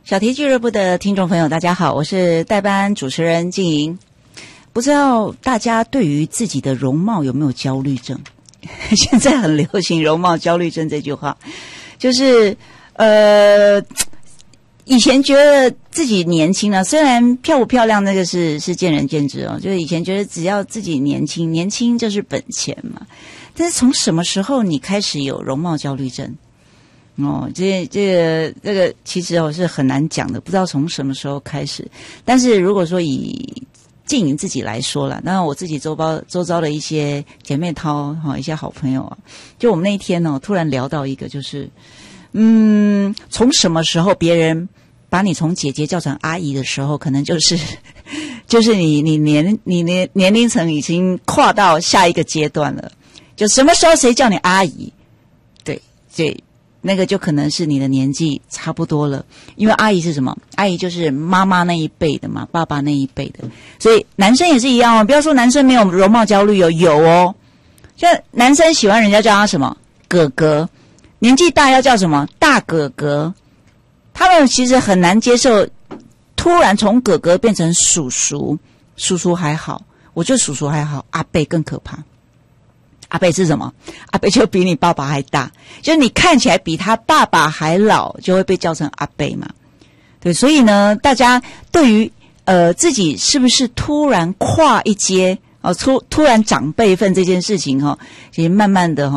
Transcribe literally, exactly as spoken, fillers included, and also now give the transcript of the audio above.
小题俱乐部的听众朋友大家好，我是代班主持人静莹。不知道大家对于自己的容貌有没有焦虑症？现在很流行容貌焦虑症这句话，就是呃以前觉得自己年轻了，虽然漂不漂亮那个是是见仁见智哦，就是以前觉得只要自己年轻，年轻就是本钱嘛。但是从什么时候你开始有容貌焦虑症？哦，这这个这个其实哦是很难讲的，不知道从什么时候开始。但是如果说以静莹自己来说啦，那我自己周遭周遭的一些姐妹淘哈，一些好朋友啊，就我们那一天哦，突然聊到一个，就是嗯，从什么时候别人把你从姐姐叫成阿姨的时候，可能就是就是你你年你年年龄层已经跨到下一个阶段了。就什么时候谁叫你阿姨？对对。那个就可能是你的年纪差不多了，因为阿姨是什么？阿姨就是妈妈那一辈的嘛，爸爸那一辈的，所以男生也是一样哦。不要说男生没有容貌焦虑哦，有哦。像男生喜欢人家叫他什么哥哥，年纪大要叫什么大哥哥，他们其实很难接受突然从哥哥变成叔叔，叔叔还好，我觉得叔叔还好，阿伯更可怕。阿伯是什么？阿伯就比你爸爸还大，就是你看起来比他爸爸还老，就会被叫成阿伯嘛。对，所以呢，大家对于呃自己是不是突然跨一阶哦，突突然长辈分这件事情哈、哦，其实慢慢的哈、